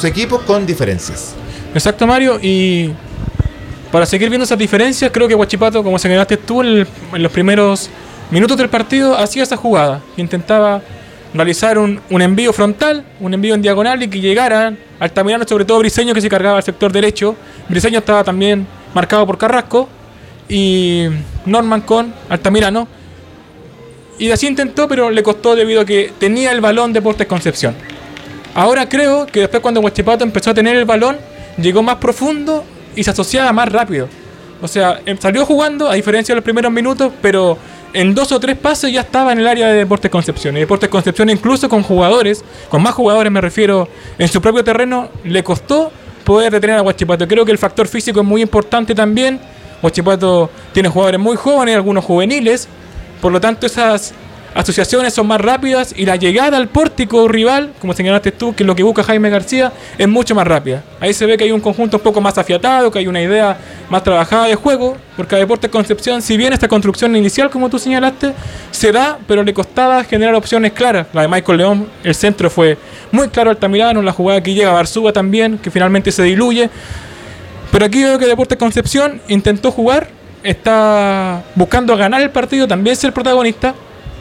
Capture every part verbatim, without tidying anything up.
ambos equipos con diferencias. Exacto, Mario, y para seguir viendo esas diferencias, creo que Huachipato, como señalaste tú, en, el, en los primeros minutos del partido, hacía esa jugada. Intentaba realizar un, un envío frontal, un envío en diagonal y que llegaran Altamirano, sobre todo Briseño, que se cargaba al sector derecho. Briseño estaba también marcado por Carrasco y Norman con Altamirano. Y así intentó, pero le costó debido a que tenía el balón Deportes Concepción. Ahora creo que después cuando Huachipato empezó a tener el balón, llegó más profundo y se asociaba más rápido. O sea, salió jugando a diferencia de los primeros minutos, pero en dos o tres pases ya estaba en el área de Deportes Concepción. Y Deportes Concepción, incluso con jugadores, con más jugadores me refiero, en su propio terreno, le costó poder detener a Huachipato. Creo que el factor físico es muy importante también. Huachipato tiene jugadores muy jóvenes, algunos juveniles. Por lo tanto, esas asociaciones son más rápidas y la llegada al pórtico rival, como señalaste tú, que es lo que busca Jaime García, es mucho más rápida. Ahí se ve que hay un conjunto un poco más afiatado, que hay una idea más trabajada de juego, porque a Deportes Concepción, si bien esta construcción inicial, como tú señalaste, se da, pero le costaba generar opciones claras. La de Michael León, el centro fue muy claro Altamirano, la jugada que llega a Barzúa también, que finalmente se diluye. Pero aquí veo que Deportes Concepción intentó jugar, está buscando ganar el partido, también ser protagonista,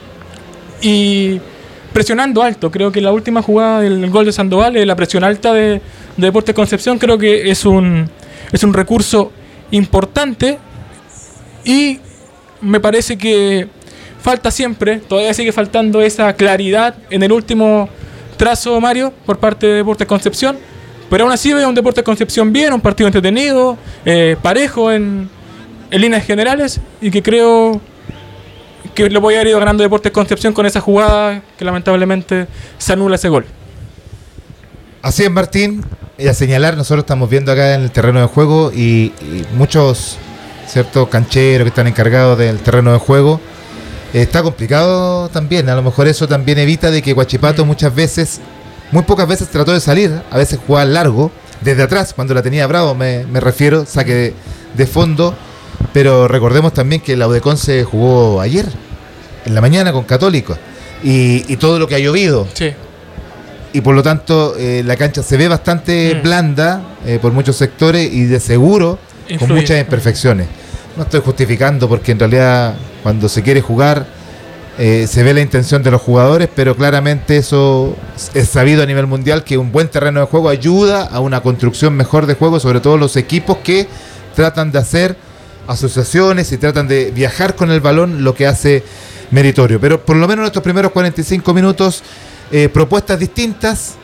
y presionando alto. Creo que la última jugada del gol de Sandoval, la presión alta de, de Deportes Concepción, creo que es un, es un recurso importante y me parece que falta siempre, todavía sigue faltando esa claridad en el último trazo, Mario, por parte de Deportes Concepción, pero aún así veo un Deportes Concepción bien, un partido entretenido, eh, parejo en, en líneas generales, y que creo que lo voy a haber ido ganando Deportes Concepción con esa jugada que lamentablemente se anula ese gol. Así es, Martín, y a señalar, nosotros estamos viendo acá en el terreno de juego y, y muchos, ciertos cancheros que están encargados del terreno de juego. Eh, está complicado también, a lo mejor eso también evita de que Huachipato muchas veces, muy pocas veces trató de salir, a veces jugaba largo, desde atrás, cuando la tenía Bravo me, me refiero, saque de, de fondo. Pero recordemos también que la UDECON se jugó ayer, en la mañana, con Católico, y, y todo lo que ha llovido. Sí. Y por lo tanto, eh, la cancha se ve bastante mm. blanda eh, por muchos sectores y de seguro Influye. con muchas imperfecciones. No estoy justificando porque en realidad cuando se quiere jugar eh, se ve la intención de los jugadores, pero claramente eso es sabido a nivel mundial que un buen terreno de juego ayuda a una construcción mejor de juego, sobre todo los equipos que tratan de hacer asociaciones y tratan de viajar con el balón, lo que hace meritorio. Pero por lo menos en estos primeros cuarenta y cinco minutos, eh, propuestas distintas.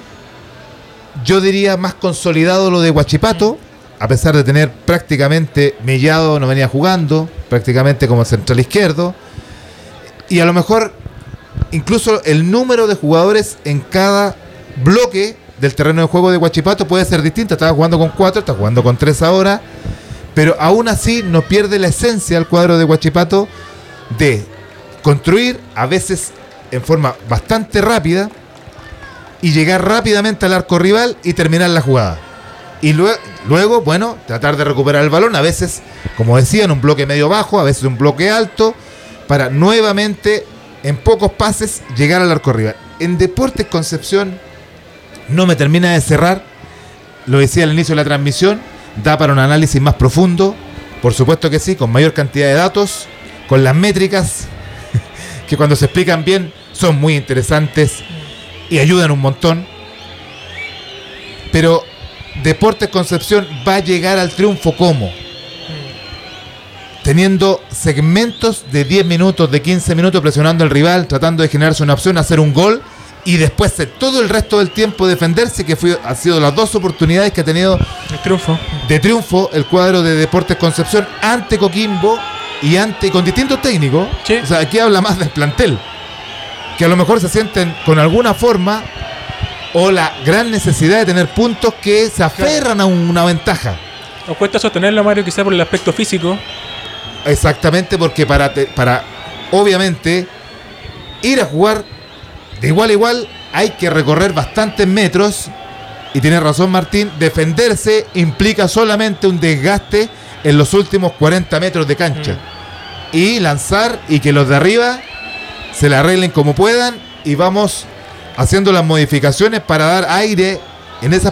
Yo diría más consolidado lo de Huachipato, a pesar de tener prácticamente Mellado no venía jugando, prácticamente como central izquierdo, y a lo mejor incluso el número de jugadores en cada bloque del terreno de juego de Huachipato puede ser distinto. Estaba jugando con cuatro, está jugando con tres ahora, pero aún así no pierde la esencia al cuadro de Huachipato de construir, a veces en forma bastante rápida, y llegar rápidamente al arco rival y terminar la jugada. Y luego, luego, bueno, tratar de recuperar el balón, a veces, como decía, en un bloque medio bajo, a veces un bloque alto, para nuevamente, en pocos pases, llegar al arco rival. En Deportes Concepción no me termina de cerrar, lo decía al inicio de la transmisión, da para un análisis más profundo, por supuesto que sí, con mayor cantidad de datos, con las métricas, que cuando se explican bien son muy interesantes y ayudan un montón. Pero Deportes Concepción va a llegar al triunfo ¿cómo? Teniendo segmentos de diez minutos, de quince minutos, presionando al rival, tratando de generarse una opción, hacer un gol, y después de todo el resto del tiempo defenderse, que fue, ha sido las dos oportunidades que ha tenido el triunfo. de triunfo el cuadro de Deportes Concepción ante Coquimbo y ante con distintos técnicos. Sí. O sea, aquí habla más del plantel, que a lo mejor se sienten con alguna forma o la gran necesidad de tener puntos que se aferran a una ventaja. Nos cuesta sostenerlo, Mario, quizá por el aspecto físico. Exactamente, porque para, te, para obviamente ir a jugar de igual a igual hay que recorrer bastantes metros, y tiene razón Martín, defenderse implica solamente un desgaste en los últimos cuarenta metros de cancha, mm. y lanzar y que los de arriba se la arreglen como puedan, y vamos haciendo las modificaciones para dar aire en esas